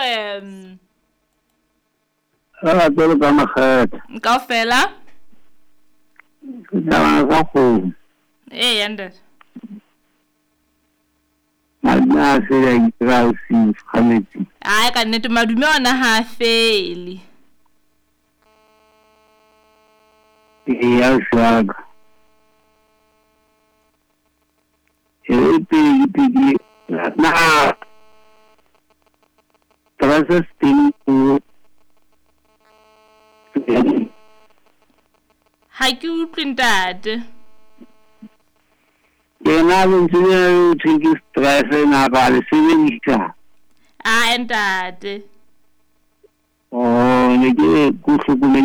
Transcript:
FM. Tolo ka makgetha. Kaofela? Ngicabanga kakhulu. Yandere. Nasi ya usi khameti. Hayi kannete madume ona ha fele. Ya ushaka. Pigi na process thing to Ha ke utlwe ntate. yena bentse thinking stress na ba le sebedisa Ntate. ne ke ku hlokomela